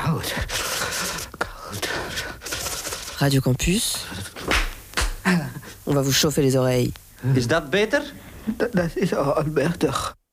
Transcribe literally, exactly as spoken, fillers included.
Koud. Koud. Radio Campus. On va vous chauffer les oreilles. Is dat beter? Dat, dat is al beter.